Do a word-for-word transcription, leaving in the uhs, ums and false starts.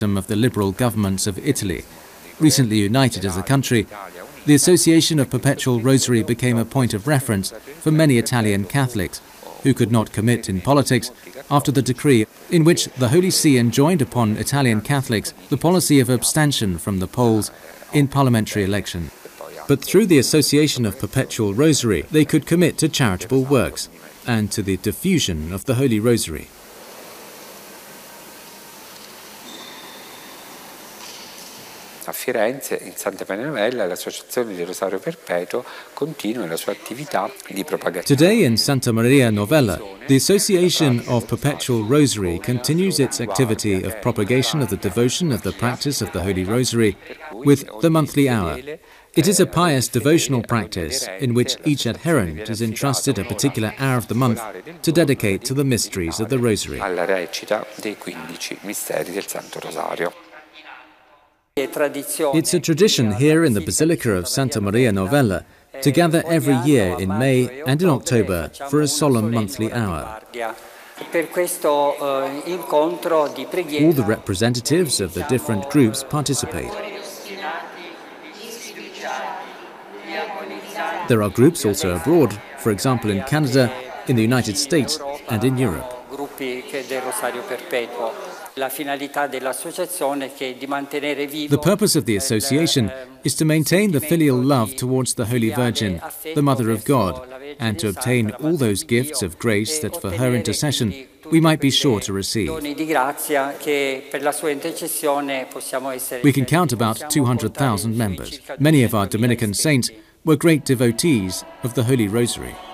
of the liberal governments of Italy. Recently united as a country, the Association of Perpetual Rosary became a point of reference for many Italian Catholics who could not commit in politics after the decree in which the Holy See enjoined upon Italian Catholics the policy of abstention from the polls in parliamentary election. But through the Association of Perpetual Rosary, they could commit to charitable works and to the diffusion of the Holy Rosary. A Firenze, in Santa Maria Novella, l'Associazione del Rosario Perpetuo continua la sua attività di propagazione. Today in Santa Maria Novella, the Association of Perpetual Rosary continues its activity of propagation of the devotion of the practice of the Holy Rosary with the monthly hour. It is a pious devotional practice in which each adherent is entrusted a particular hour of the month to dedicate to the mysteries of the Rosary. Alla recita dei quindici misteri del Santo Rosario. It's a tradition here in the Basilica of Santa Maria Novella to gather every year in May and in October for a solemn monthly hour. All the representatives of the different groups participate. There are groups also abroad, for example in Canada, in the United States and in Europe. The purpose of the association is to maintain the filial love towards the Holy Virgin, the Mother of God, and to obtain all those gifts of grace that for her intercession we might be sure to receive. We can count about two hundred thousand members. Many of our Dominican saints were great devotees of the Holy Rosary.